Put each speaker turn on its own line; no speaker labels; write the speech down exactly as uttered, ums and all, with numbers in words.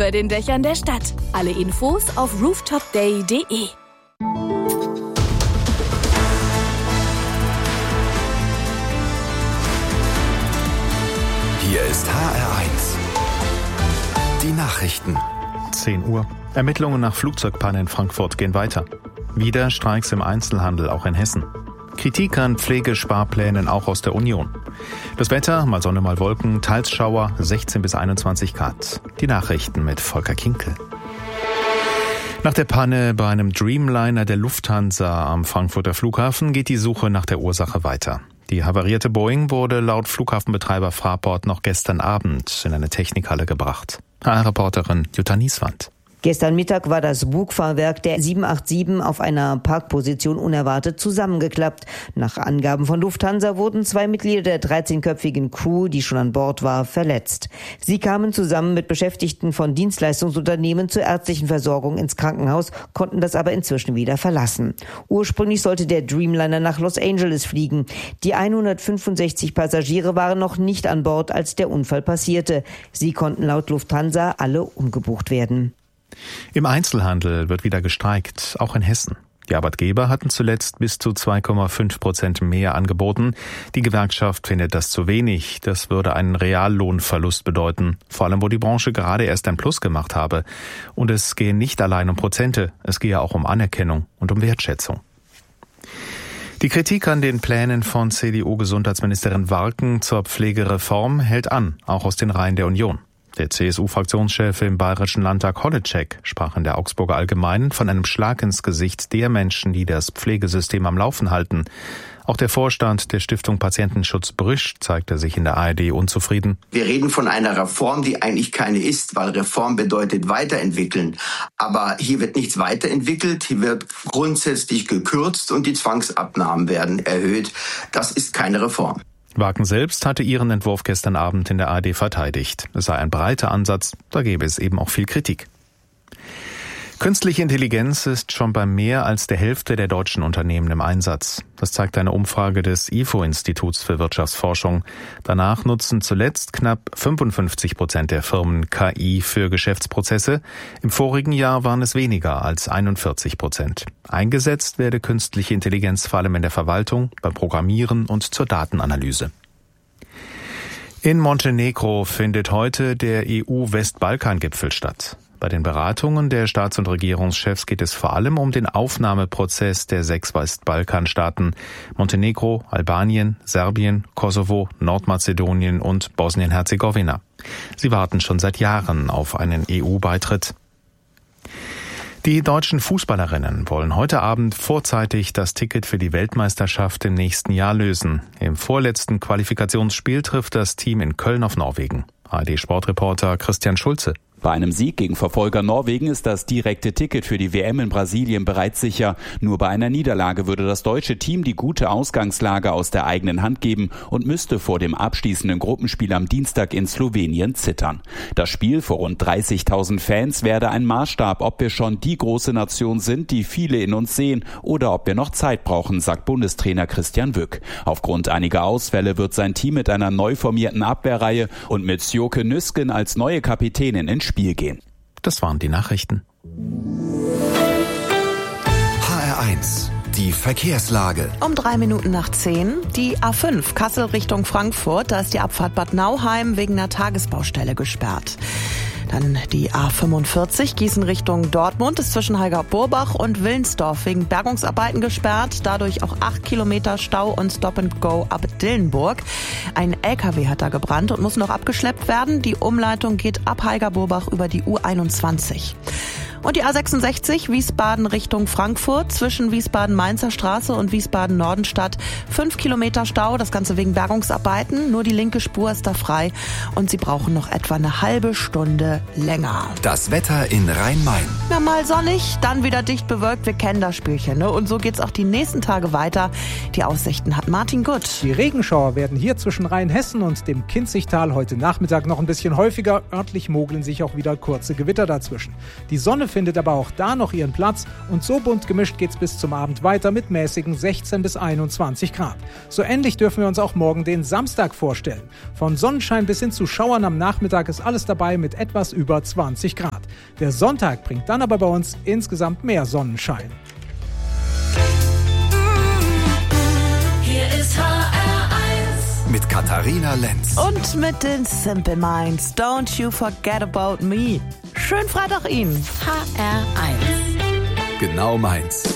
über den Dächern der Stadt. Alle Infos auf rooftopday punkt de.
Hier ist H R eins. Die Nachrichten.
zehn Uhr. Ermittlungen nach Flugzeugpanne in Frankfurt gehen weiter. Wieder Streiks im Einzelhandel, auch in Hessen. Kritik an Pflegesparplänen auch aus der Union. Das Wetter, mal Sonne, mal Wolken, teils Schauer, sechzehn bis einundzwanzig Grad. Die Nachrichten mit Volker Kinkel. Nach der Panne bei einem Dreamliner der Lufthansa am Frankfurter Flughafen geht die Suche nach der Ursache weiter. Die havarierte Boeing wurde laut Flughafenbetreiber Fraport noch gestern Abend in eine Technikhalle gebracht. H R-Reporterin Jutta Nieswand.
Gestern Mittag war das Bugfahrwerk der sieben acht sieben auf einer Parkposition unerwartet zusammengeklappt. Nach Angaben von Lufthansa wurden zwei Mitglieder der dreizehnköpfigen Crew, die schon an Bord war, verletzt. Sie kamen zusammen mit Beschäftigten von Dienstleistungsunternehmen zur ärztlichen Versorgung ins Krankenhaus, konnten das aber inzwischen wieder verlassen. Ursprünglich sollte der Dreamliner nach Los Angeles fliegen. Die hundertfünfundsechzig Passagiere waren noch nicht an Bord, als der Unfall passierte. Sie konnten laut Lufthansa alle umgebucht werden.
Im Einzelhandel wird wieder gestreikt, auch in Hessen. Die Arbeitgeber hatten zuletzt bis zu zwei Komma fünf Prozent mehr angeboten. Die Gewerkschaft findet das zu wenig. Das würde einen Reallohnverlust bedeuten, vor allem wo die Branche gerade erst ein Plus gemacht habe. Und es gehe nicht allein um Prozente, es gehe auch um Anerkennung und um Wertschätzung. Die Kritik an den Plänen von C D U-Gesundheitsministerin Warken zur Pflegereform hält an, auch aus den Reihen der Union. Der C S U-Fraktionschef im Bayerischen Landtag Holleczek sprach in der Augsburger Allgemeinen von einem Schlag ins Gesicht der Menschen, die das Pflegesystem am Laufen halten. Auch der Vorstand der Stiftung Patientenschutz Brüsch zeigte sich in der A R D unzufrieden.
Wir reden von einer Reform, die eigentlich keine ist, weil Reform bedeutet weiterentwickeln. Aber hier wird nichts weiterentwickelt, hier wird grundsätzlich gekürzt und die Zwangsabnahmen werden erhöht. Das ist keine Reform.
Warken selbst hatte ihren Entwurf gestern Abend in der A R D verteidigt. Es sei ein breiter Ansatz, da gäbe es eben auch viel Kritik. Künstliche Intelligenz ist schon bei mehr als der Hälfte der deutschen Unternehmen im Einsatz. Das zeigt eine Umfrage des I F O-Instituts für Wirtschaftsforschung. Danach nutzen zuletzt knapp fünfundfünfzig Prozent der Firmen K I für Geschäftsprozesse. Im vorigen Jahr waren es weniger als einundvierzig Prozent. Eingesetzt werde künstliche Intelligenz vor allem in der Verwaltung, beim Programmieren und zur Datenanalyse. In Montenegro findet heute der E U-Westbalkan-Gipfel statt. Bei den Beratungen der Staats- und Regierungschefs geht es vor allem um den Aufnahmeprozess der sechs Westbalkanstaaten Montenegro, Albanien, Serbien, Kosovo, Nordmazedonien und Bosnien-Herzegowina. Sie warten schon seit Jahren auf einen E U-Beitritt. Die deutschen Fußballerinnen wollen heute Abend vorzeitig das Ticket für die Weltmeisterschaft im nächsten Jahr lösen. Im vorletzten Qualifikationsspiel trifft das Team in Köln auf Norwegen. A R D-Sportreporter Christian Schulze.
Bei einem Sieg gegen Verfolger Norwegen ist das direkte Ticket für die W M in Brasilien bereits sicher. Nur bei einer Niederlage würde das deutsche Team die gute Ausgangslage aus der eigenen Hand geben und müsste vor dem abschließenden Gruppenspiel am Dienstag in Slowenien zittern. Das Spiel vor rund dreißigtausend Fans werde ein Maßstab, ob wir schon die große Nation sind, die viele in uns sehen, oder ob wir noch Zeit brauchen, sagt Bundestrainer Christian Wück. Aufgrund einiger Ausfälle wird sein Team mit einer neu formierten Abwehrreihe und mit Sjoke Nüsken als neue Kapitänin ins Spiel gehen.
Das waren die Nachrichten.
H R eins, die Verkehrslage.
Um drei Minuten nach zehn, die A fünf Kassel Richtung Frankfurt, da ist die Abfahrt Bad Nauheim wegen einer Tagesbaustelle gesperrt. Dann die A fünfundvierzig Gießen Richtung Dortmund ist zwischen Heiger-Burbach und Willensdorf wegen Bergungsarbeiten gesperrt. Dadurch auch acht Kilometer Stau und Stop and Go ab Dillenburg. Ein L K W hat da gebrannt und muss noch abgeschleppt werden. Die Umleitung geht ab Heiger-Burbach über die U einundzwanzig. Und die A sechsundsechzig Wiesbaden Richtung Frankfurt zwischen Wiesbaden-Mainzer Straße und Wiesbaden-Nordenstadt. Fünf Kilometer Stau, das Ganze wegen Bergungsarbeiten. Nur die linke Spur ist da frei und Sie brauchen noch etwa eine halbe Stunde länger.
Das Wetter in Rhein-Main.
mehr mal sonnig, dann wieder dicht bewölkt. Wir kennen das Spielchen, ne? Und so geht's auch die nächsten Tage weiter. Die Aussichten hat Martin Gutt.
Die Regenschauer werden hier zwischen Rheinhessen und dem Kinzigtal heute Nachmittag noch ein bisschen häufiger. Örtlich mogeln sich auch wieder kurze Gewitter dazwischen. Die Sonne findet aber auch da noch ihren Platz und so bunt gemischt geht's bis zum Abend weiter mit mäßigen sechzehn bis einundzwanzig Grad. So ähnlich dürfen wir uns auch morgen den Samstag vorstellen. Von Sonnenschein bis hin zu Schauern am Nachmittag ist alles dabei mit etwas über zwanzig Grad. Der Sonntag bringt dann aber bei uns insgesamt mehr Sonnenschein.
Hier ist H R eins mit Katharina Lenz.
Und mit den Simple Minds. Don't you forget about me. Schönen Freitag Ihnen.
H R eins.
Genau meins.